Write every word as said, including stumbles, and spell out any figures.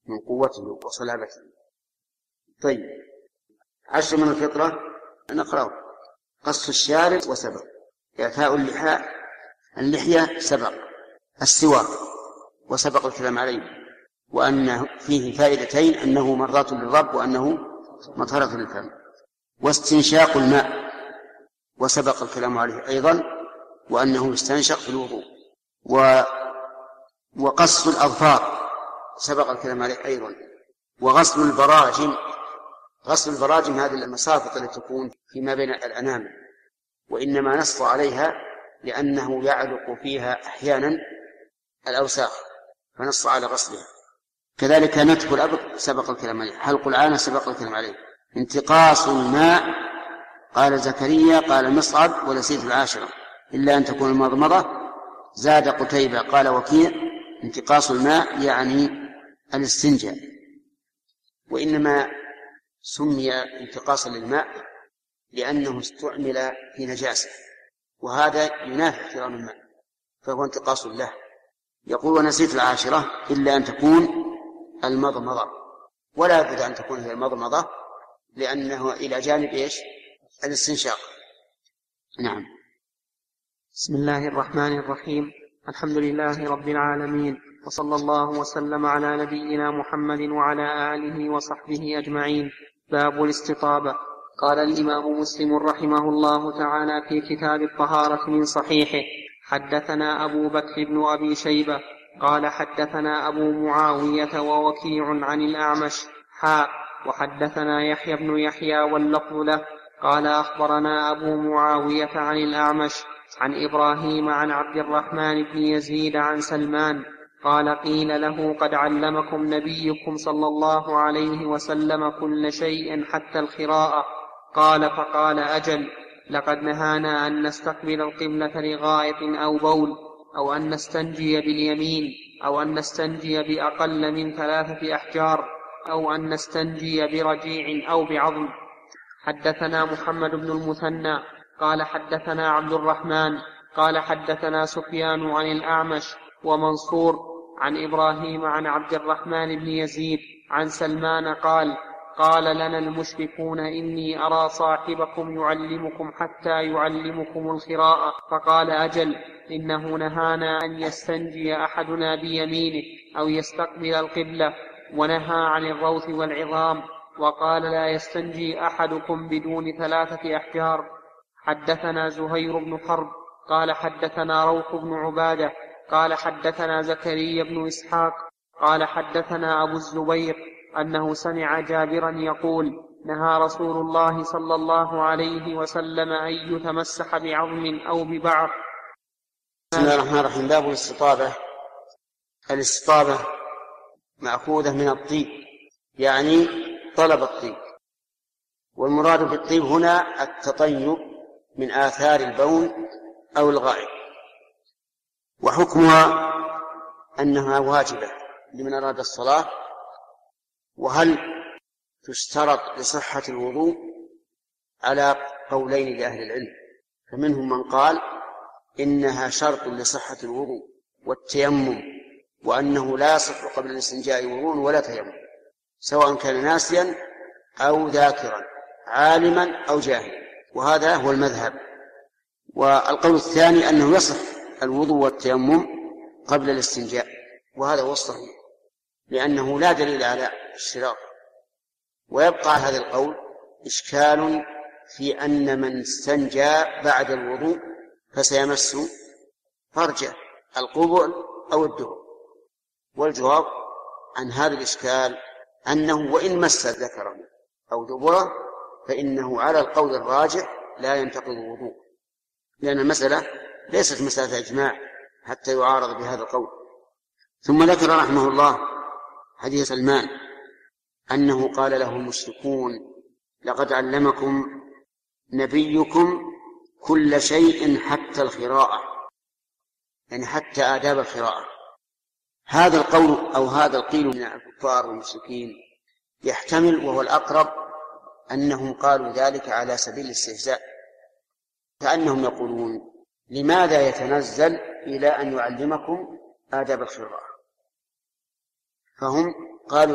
من قوته وصلابته. طيب، عشر من الفطرة نقرأ: قص الشارب وسبق، إعفاء اللحاء اللحية سبق، السواك وسبق الكلام عليه، وأن فيه فائدتين: أنه مرضاة للرب وأنه مطهرة للفم، واستنشاق الماء وسبق الكلام عليه أيضا، وأنه يستنشق في الوضوء، و... وقص الأظفار سبق الكلام عليه أيضا، وغسل البراجم. غسل البراجم هذه المسافط التي تكون فيما بين الأنامل، وإنما نص عليها لأنه يعلق فيها أحيانا الأوساخ فنص على غسلها. كذلك نتف الأبط سبق الكلام عليه، حلق العانة سبق الكلام عليه، انتقاص الماء قال زكريا قال مصعب ونسيت العاشرة إلا أن تكون المضمضة. زاد قتيبة قال وكيع انتقاص الماء يعني الاستنجاء، وإنما سمي انتقاصا للماء لأنه استعمل في نجاسة، وهذا ينافي احترام الماء فهو انتقاص له. يقول ونسيت العاشرة إلا أن تكون المضمضة، ولا بد أن تكون هي المضمضة لأنه إلى جانب إيش؟ الاستنشاق. نعم. بسم الله الرحمن الرحيم. الحمد لله رب العالمين، وصلى الله وسلم على نبينا محمد وعلى آله وصحبه أجمعين. باب الاستطابة. قال الإمام مسلم رحمه الله تعالى في كتاب الطهارة من صحيحه: حدثنا أبو بكر بن أبي شيبة قال حدثنا أبو معاوية ووكيع عن الأعمش حاء وحدثنا يحيى بن يحيى واللفظ له قال أخبرنا أبو معاوية عن الأعمش عن إبراهيم عن عبد الرحمن بن يزيد عن سلمان قال قيل له قد علمكم نبيكم صلى الله عليه وسلم كل شيء حتى الخراءة. قال فقال أجل، لقد نهانا أن نستقبل القبلة لغائط أو بول، أو أن نستنجي باليمين، أو أن نستنجي بأقل من ثلاثة أحجار، أو أن نستنجي برجيع أو بعظم. حدثنا محمد بن المثنى قال حدثنا عبد الرحمن قال حدثنا سفيان عن الأعمش ومنصور عن إبراهيم عن عبد الرحمن بن يزيد عن سلمان قال قال لنا المشركون إني أرى صاحبكم يعلمكم حتى يعلمكم الخراءة. فقال أجل، إنه نهانا أن يستنجي أحدنا بيمينه أو يستقبل القبلة، ونهى عن الروث والعظام، وقال لا يستنجي أحدكم بدون ثلاثة أحجار. حدثنا زهير بن حرب قال حدثنا روح بن عبادة قال حدثنا زكريا بن إسحاق قال حدثنا أبو الزبير أنه سمع جابرا يقول نهى رسول الله صلى الله عليه وسلم أن يتمسح بعظم أو ببعر. بسم الله الرحمن الرحيم. باب الاستطابة. الاستطابة مأخوذة من الطيب، يعني طلب الطيب، والمراد بالطيب هنا التطيب من آثار البول أو الغائط، وحكمها أنها واجبة لمن أراد الصلاة. وهل تشترط لصحة الوضوء؟ على قولين لأهل العلم، فمنهم من قال إنها شرط لصحة الوضوء والتيمم، وأنه لا يصح قبل الاستنجاء وضوء ولا تيمم، سواء كان ناسيا أو ذاكرا، عالما أو جاهلا، وهذا هو المذهب. والقول الثاني أنه يصح الوضوء والتيمم قبل الاستنجاء، وهذا هو الصحيح، لأنه لا دليل على الشراط. ويبقى هذا القول إشكال في أن من استنجى بعد الوضوء فسيمس فرجه القبل أو الدبر، والجواب عن هذا الإشكال أنه وإن مس ذكره أو دبره فإنه على القول الراجح لا ينتقض الوضوء، لأن المسألة ليست مسألة إجماع حتى يعارض بهذا القول. ثم ذكر رحمه الله حديث سلمان أنه قال له المشركون لقد علمكم نبيكم كل شيء حتى الخراءة، يعني حتى آداب الخراءة. هذا القول أو هذا القيل من الكفار والمشركين يحتمل، وهو الأقرب، أنهم قالوا ذلك على سبيل الاستهزاء، كأنهم يقولون لماذا يتنزل إلى أن يعلمكم آداب الخراءة، فهم قالوا